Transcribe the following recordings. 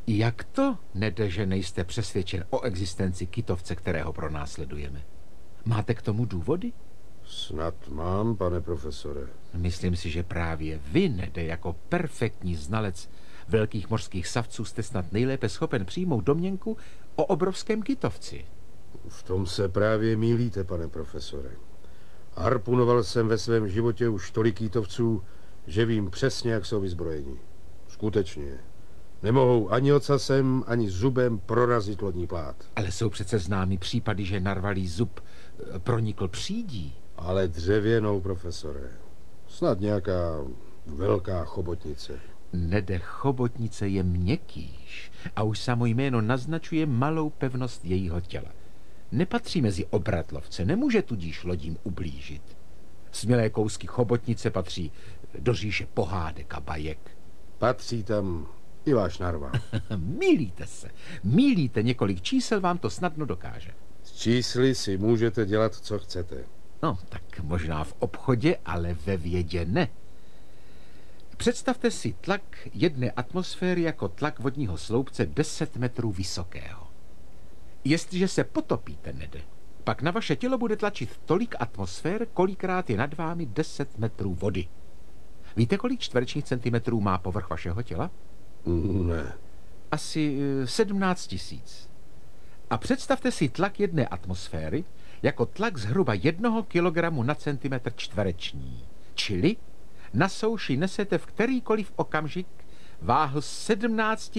Jak to, Nede, že nejste přesvědčen o existenci kytovce, kterého pronásledujeme? Máte k tomu důvody? Snad mám, pane profesore. Myslím si, že právě vy, Nede, jako perfektní znalec velkých mořských savců jste snad nejlépe schopen přijmout domněnku o obrovském kytovci. V tom se právě mýlíte, pane profesore. Harpunoval jsem ve svém životě už tolik kytovců, že vím přesně, jak jsou vyzbrojeni. Skutečně. Nemohou ani ocasem, ani zubem prorazit lodní plát. Ale jsou přece známy případy, že narvalý zub pronikl přídí. Ale dřevěnou, profesore. Snad nějaká velká chobotnice. Nede, chobotnice je měkkýš a už samo jméno naznačuje malou pevnost jejího těla. Nepatří mezi obratlovce, nemůže tudíž lodím ublížit. Smělé kousky chobotnice patří do říše pohádek a bajek. Patří tam i váš narval. Mýlíte se. Mýlíte, několik čísel vám to snadno dokáže. S čísly si můžete dělat, co chcete. No, tak možná v obchodě, ale ve vědě ne. Představte si tlak jedné atmosféry jako tlak vodního sloupce 10 metrů vysokého. Jestliže se potopíte, Nede, pak na vaše tělo bude tlačit tolik atmosfér, kolikrát je nad vámi 10 metrů vody. Víte, kolik čtverečních centimetrů má povrch vašeho těla? Ne. Asi 17 000. A představte si tlak jedné atmosféry jako tlak zhruba 1 kilogramu na centimetr čtvereční. Čili na souši nesete v kterýkoliv okamžik váhu 17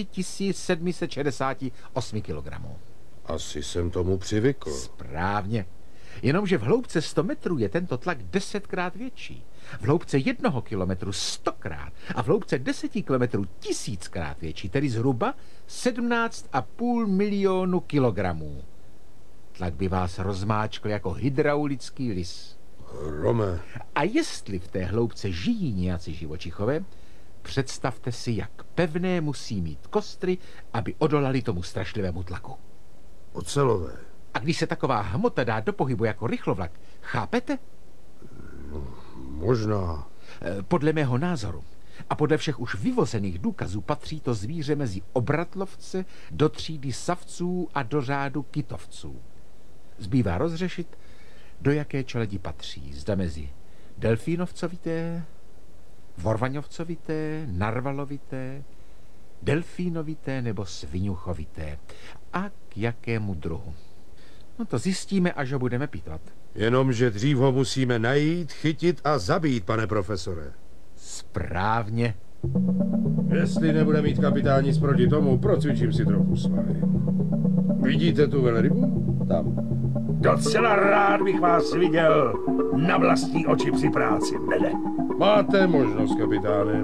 768 kilogramů. Asi jsem tomu přivykl. Správně. Jenomže v hloubce 100 metrů je tento tlak 10krát větší. V hloubce 1 kilometru 100krát a v hloubce 10 kilometrů 1000krát větší, tedy zhruba 17,5 milionu kilogramů. Tlak by vás rozmáčkl jako hydraulický lis. Rome. A jestli v té hloubce žijí nějací živočichové, představte si, jak pevné musí mít kostry, aby odolali tomu strašlivému tlaku. Ocelové. A když se taková hmota dá do pohybu jako rychlovlak, chápete? No, možná. Podle mého názoru a podle všech už vyvozených důkazů patří to zvíře mezi obratlovce do třídy savců a do řádu kytovců. Zbývá rozřešit, do jaké čeledi patří. Zda mezi delfínovcovité, vorvaňovcovité, narvalovité, delfínovité nebo sviňuchovité. A k jakému druhu? No to zjistíme, až ho budeme pitvat. Jenomže dřív ho musíme najít, chytit a zabít, pane profesore. Správně. Jestli nebude mít kapitán nic proti tomu, procvičím si trochu svaly. Vidíte tu velrybu? Tam. Docela rád bych vás viděl na vlastní oči při práci, Nede. Máte možnost, kapitáne.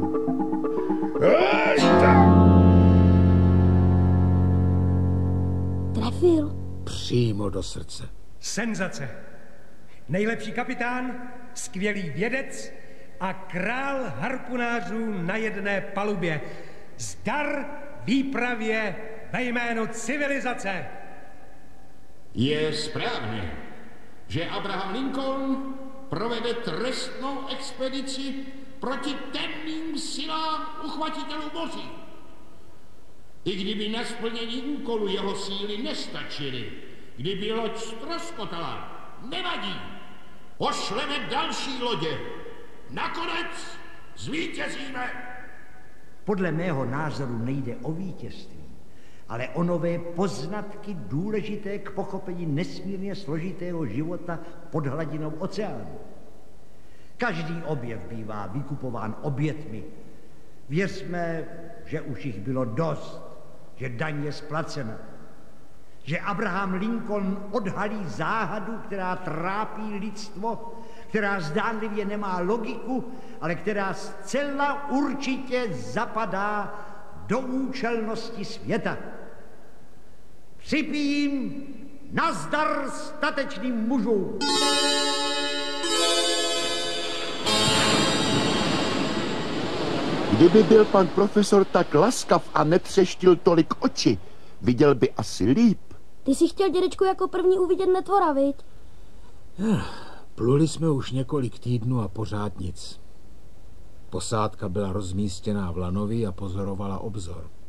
Trefil. Přímo do srdce. Senzace. Nejlepší kapitán, skvělý vědec a král harpunářů na jedné palubě. Zdar výpravě ve jménu civilizace. Je správně, že Abraham Lincoln provede trestnou expedici proti temným silám uchvatitelů moří. I kdyby na splnění úkolu jeho síly nestačily, kdyby loď ztroskotala, nevadí. Pošleme další lodě. Nakonec zvítězíme. Podle mého názoru nejde o vítězství, ale o nové poznatky důležité k pochopení nesmírně složitého života pod hladinou oceánu. Každý objev bývá vykupován obětmi. Věřme, že už jich bylo dost, že daň je splacena, že Abraham Lincoln odhalí záhadu, která trápí lidstvo, která zdánlivě nemá logiku, ale která zcela určitě zapadá do účelnosti světa. Připijím nazdar statečným mužům. Kdyby byl pan profesor tak laskav a netřeštil tolik oči, viděl by asi líp. Ty jsi chtěl, dědečku, jako první uvidět netvora, viď? Pluli jsme už několik týdnů a pořád nic. Posádka byla rozmístěná v lanovi a pozorovala obzor.